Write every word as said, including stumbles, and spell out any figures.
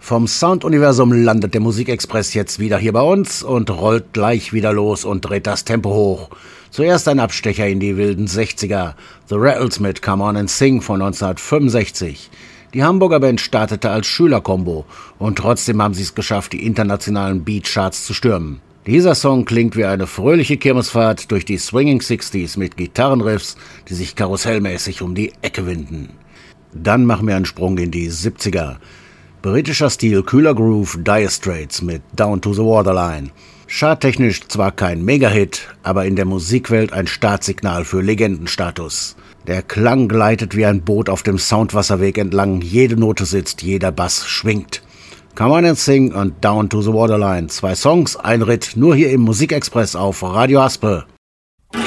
Vom Sounduniversum landet der Musikexpress jetzt wieder hier bei uns und rollt gleich wieder los und dreht das Tempo hoch. Zuerst ein Abstecher in die wilden sechziger. The Rattles mit Come On and Sing von neunzehnhundertfünfundsechzig. Die Hamburger Band startete als Schülerkombo und trotzdem haben sie es geschafft, die internationalen Beatcharts zu stürmen. Dieser Song klingt wie eine fröhliche Kirmesfahrt durch die Swinging Sixties mit Gitarrenriffs, die sich karussellmäßig um die Ecke winden. Dann machen wir einen Sprung in die siebziger. Britischer Stil, kühler Groove, Dire Straits mit Down to the Waterline. Charttechnisch zwar kein Megahit, aber in der Musikwelt ein Startsignal für Legendenstatus. Der Klang gleitet wie ein Boot auf dem Soundwasserweg entlang, jede Note sitzt, jeder Bass schwingt. Come On and Sing und Down to the Waterline. Zwei Songs, ein Ritt, nur hier im Musikexpress auf Radio Aspe.